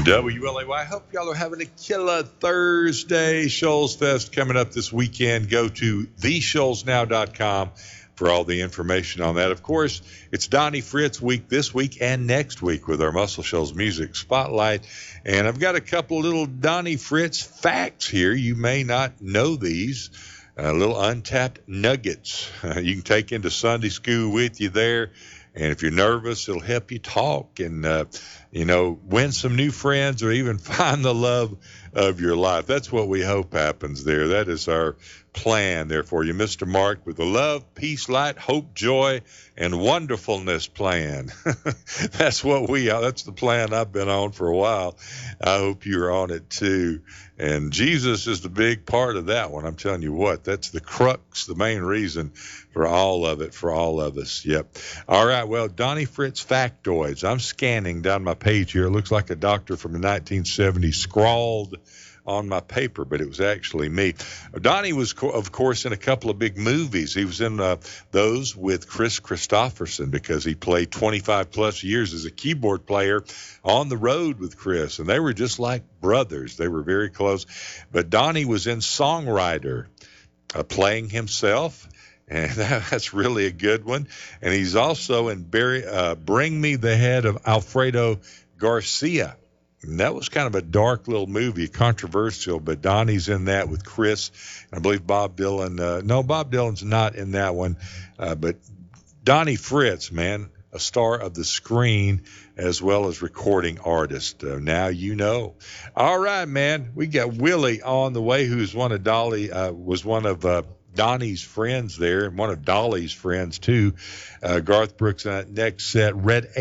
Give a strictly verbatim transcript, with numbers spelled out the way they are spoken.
W L A Y. I hope y'all are having a killer Thursday. Shoals Fest coming up this weekend. Go to the shoals now dot com for all the information on that. Of course, it's Donnie Fritz week this week and next week with our Muscle Shoals Music Spotlight. And I've got a couple little Donnie Fritz facts here. You may not know these. Uh, little untapped nuggets uh, you can take into Sunday school with you there. And if you're nervous, it'll help you talk and, uh, you know, win some new friends or even find the love of your life. That's what we hope happens there. That is our plan there for you, Mister Mark, with the love, peace, light, hope, joy, and wonderfulness plan. That's what we are. That's the plan I've been on for a while. I hope you're on it too. And Jesus is the big part of that one. I'm telling you what, that's the crux, the main reason for all of it, for all of us. Yep. All right. Well, Donnie Fritz factoids. I'm scanning down my page here. It looks like a doctor from the nineteen seventies scrawled on my paper, but it was actually me. Donnie was, of course, in a couple of big movies. He was in uh, those with Chris Christopherson because he played twenty-five plus years as a keyboard player on the road with Chris, and they were just like brothers. They were very close. But Donnie was in Songwriter, uh, playing himself, and that's really a good one. And he's also in Barry, uh, Bring Me the Head of Alfredo Garcia. And that was kind of a dark little movie, controversial, but Donnie's in that with Chris. I believe Bob Dylan. Uh, no, Bob Dylan's not in that one. Uh, but Donnie Fritz, man, a star of the screen as well as recording artist. Uh, now you know. All right, man. We got Willie on the way, who's one of Dolly, uh, was one of uh, Donnie's friends there, and one of Dolly's friends, too. Uh, Garth Brooks on that next set. Red